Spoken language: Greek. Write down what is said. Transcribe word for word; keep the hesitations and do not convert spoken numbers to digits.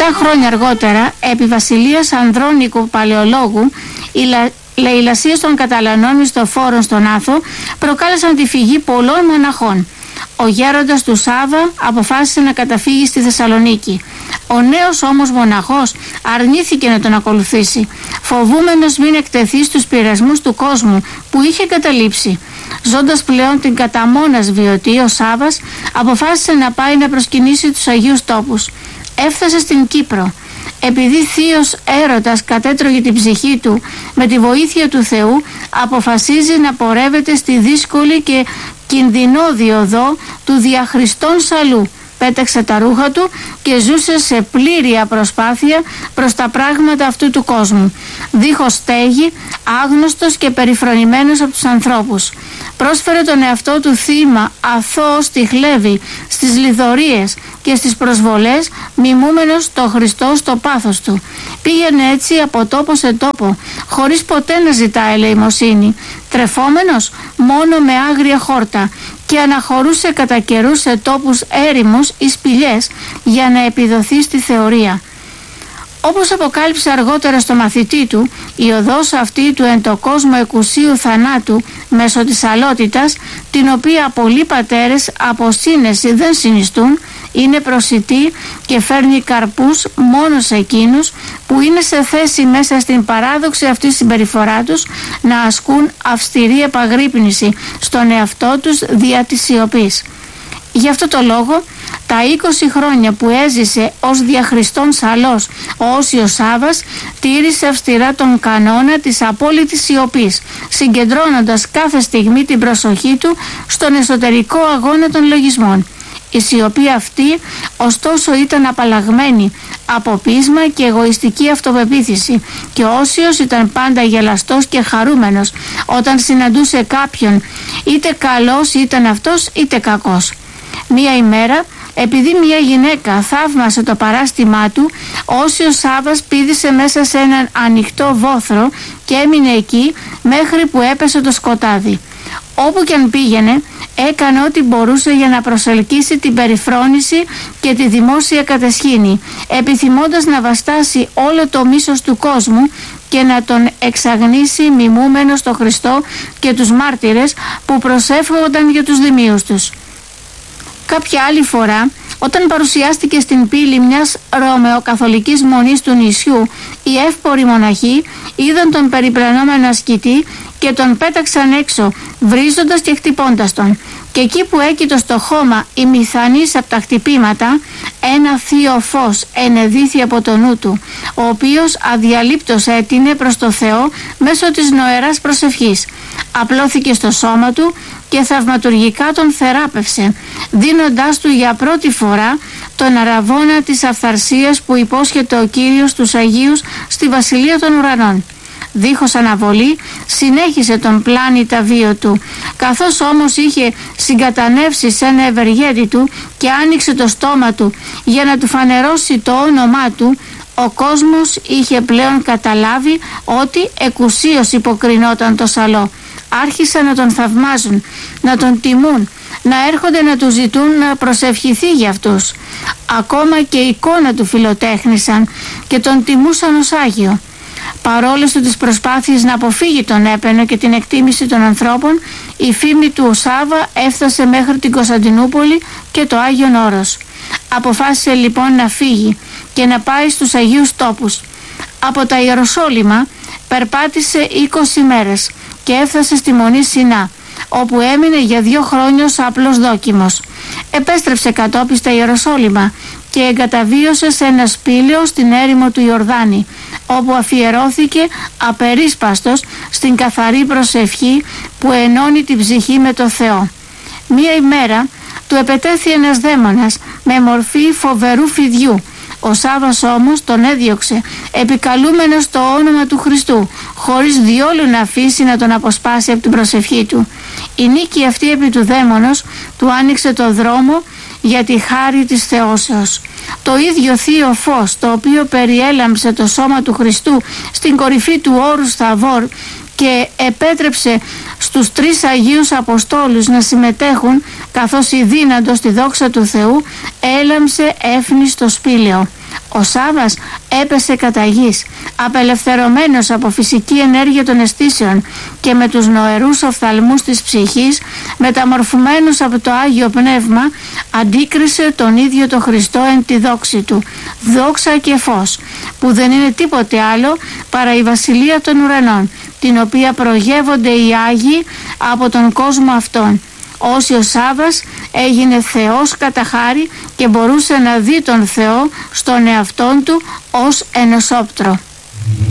χρόνια αργότερα, επί βασιλείας Ανδρώνικου Παλαιολόγου, οι λα... λαιλασίες των Καταλανών μισθοφόρων στον Άθο προκάλεσαν τη φυγή πολλών μοναχών. Ο γέροντας του Σάβα αποφάσισε να καταφύγει στη Θεσσαλονίκη. Ο νέος όμως μοναχός αρνήθηκε να τον ακολουθήσει, φοβούμενος μην εκτεθεί στους πειρασμούς του κόσμου που είχε εγκαταλείψει. Ζώντας πλέον την κατά μόνας βιωτή, ο Σάβας αποφάσισε να πάει να προσκυνήσει τους Αγίους Τόπους. Έφτασε στην Κύπρο. Επειδή θείος έρωτας κατέτρωγε την ψυχή του, με τη βοήθεια του Θεού αποφασίζει να πορεύεται στη δύσκολη και κινδυνώδη οδό του διαχριστών Σαλού. Πέταξε τα ρούχα του και ζούσε σε πλήρη απροσπάθεια προς τα πράγματα αυτού του κόσμου, δίχως στέγη, άγνωστος και περιφρονημένος από τους ανθρώπους. Πρόσφερε τον εαυτό του θύμα αθώο στη χλέβη, στις λιδωρίες και στις προσβολές, μιμούμενος το Χριστό στο πάθος του. Πήγαινε έτσι από τόπο σε τόπο, χωρίς ποτέ να ζητά ελεημοσύνη, τρεφόμενος μόνο με άγρια χόρτα, και αναχωρούσε κατά καιρούς σε τόπους έρημους ή σπηλιές για να επιδοθεί στη θεωρία. Όπως αποκάλυψε αργότερα στο μαθητή του, η οδός αυτή του εν το κόσμο εκουσίου θανάτου μέσω της αλότητας, την οποία πολλοί πατέρες από σύνεση δεν συνιστούν, είναι προσιτή και φέρνει καρπούς μόνο σε εκείνους που είναι σε θέση μέσα στην παράδοξη αυτή συμπεριφορά τους να ασκούν αυστηρή επαγρύπνηση στον εαυτό τους δια της σιωπής. Γι' αυτό το λόγο, τα είκοσι χρόνια που έζησε ως διαχριστών Σαλός ο Όσιος Σάβας τήρησε αυστηρά τον κανόνα της απόλυτης σιωπής, συγκεντρώνοντας κάθε στιγμή την προσοχή του στον εσωτερικό αγώνα των λογισμών. Η σιωπή αυτή ωστόσο ήταν απαλλαγμένη από πείσμα και εγωιστική αυτοπεποίθηση, και ο Όσιος ήταν πάντα γελαστός και χαρούμενος όταν συναντούσε κάποιον, είτε καλός ήταν αυτός είτε κακός. Μία ημέρα, επειδή μια γυναίκα θαύμασε το παράστημά του, ο Όσιος Σάβας πήδησε μέσα σε έναν ανοιχτό βόθρο και έμεινε εκεί μέχρι που έπεσε το σκοτάδι. Όπου κι αν πήγαινε, έκανε ό,τι μπορούσε για να προσελκύσει την περιφρόνηση και τη δημόσια κατεσχήνη, επιθυμώντας να βαστάσει όλο το μίσος του κόσμου και να τον εξαγνίσει μιμούμενο στο Χριστό και τους μάρτυρες που προσεύχονταν για τους δημίους τους. Κάποια άλλη φορά, όταν παρουσιάστηκε στην πύλη μιας ρωμαιοκαθολικής μονής του νησιού, οι εύποροι μοναχοί είδαν τον περιπλανόμενο ασκητή και τον πέταξαν έξω, βρίζοντας και χτυπώντας τον. Και εκεί που έκειτο στο χώμα ημιθανής από τα χτυπήματα, ένα θείο φως ενεδύθη από το νου του, ο οποίος αδιαλείπτως έτεινε προς το Θεό μέσω της νοεράς προσευχής. Απλώθηκε στο σώμα του και θαυματουργικά τον θεράπευσε, δίνοντάς του για πρώτη φορά τον αραβώνα της αυθαρσίας που υπόσχεται ο Κύριος τους Αγίους στη Βασιλεία των Ουρανών. Δίχως αναβολή συνέχισε τον πλάνητα βίο του. Καθώς όμως είχε συγκατανεύσει σε ένα ευεργέτη του και άνοιξε το στόμα του για να του φανερώσει το όνομά του, ο κόσμος είχε πλέον καταλάβει ότι εκουσίως υποκρινόταν το Σαλό. Άρχισαν να τον θαυμάζουν, να τον τιμούν, να έρχονται να του ζητούν να προσευχηθεί για αυτούς. Ακόμα και εικόνα του φιλοτέχνησαν και τον τιμούσαν ως Άγιο. Παρόλες του τις προσπάθειες να αποφύγει τον έπαινο και την εκτίμηση των ανθρώπων, η φήμη του Σάβα έφτασε μέχρι την Κωνσταντινούπολη και το Άγιον Όρος. Αποφάσισε λοιπόν να φύγει και να πάει στους Αγίους Τόπους. Από τα Ιεροσόλυμα περπάτησε είκοσι μέρες και έφτασε στη Μονή Σινά, όπου έμεινε για δύο χρόνια ως απλός δόκιμος. Επέστρεψε κατόπιν στα Ιεροσόλυμα και εγκαταβίωσε σε ένα σπήλαιο στην έρημο του Ιορδάνη, όπου αφιερώθηκε απερίσπαστος στην καθαρή προσευχή που ενώνει την ψυχή με το Θεό. Μία ημέρα του επετέθη ένας δαίμονας με μορφή φοβερού φιδιού. Ο Σάββας όμως τον έδιωξε, επικαλούμενος το όνομα του Χριστού, χωρίς διόλου να αφήσει να τον αποσπάσει από την προσευχή του. Η νίκη αυτή επί του δαίμονος του άνοιξε το δρόμο για τη χάρη της θεώσεως. Το ίδιο θείο φως, το οποίο περιέλαμψε το σώμα του Χριστού στην κορυφή του όρους Θαβόρ και επέτρεψε στους τρεις Αγίους Αποστόλους να συμμετέχουν, καθώς η δύνατος στη δόξα του Θεού έλαμψε έφνη στο σπήλαιο. Ο Σάββας έπεσε κατά γης, απελευθερωμένος από φυσική ενέργεια των αισθήσεων και με τους νοερούς οφθαλμούς της ψυχής, μεταμορφωμένος από το Άγιο Πνεύμα, αντίκρισε τον ίδιο τον Χριστό εν τη δόξη του, δόξα και φως, που δεν είναι τίποτε άλλο παρά η Βασιλεία των Ουρανών, την οποία προγεύονται οι Άγιοι από τον κόσμο αυτόν. Όσοι ο Σάββας έγινε Θεός κατά χάρη και μπορούσε να δει τον Θεό στον εαυτόν του ως ενωσόπτρο.